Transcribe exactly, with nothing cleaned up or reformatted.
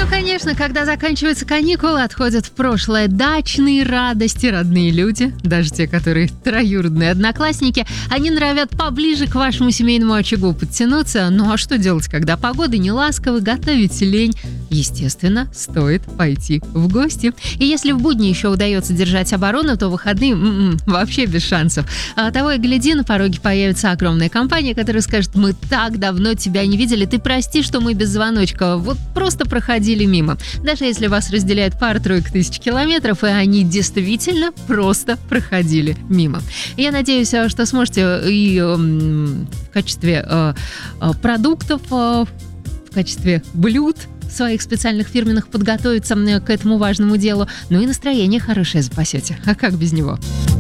конечно, когда заканчиваются каникулы, отходят в прошлое дачные радости, родные люди, даже те, которые троюродные одноклассники, они норовят поближе к вашему семейному очагу подтянуться. Ну а что делать, когда погода не ласковая, готовить лень? Естественно, стоит пойти в гости. И если в будни еще удается держать оборону, то в выходные м-м, вообще без шансов. А того и гляди, на пороге появится огромная компания, которая скажет: мы так давно тебя не видели, ты прости, что мы без звоночка, вот просто проходили мимо. Даже если вас разделяет пара-тройка тысяч километров, и они действительно просто проходили мимо. Я надеюсь, что сможете и в качестве э, продуктов, э, в качестве блюд своих специальных фирменных подготовиться к этому важному делу, ну и настроение хорошее запасете. А как без него?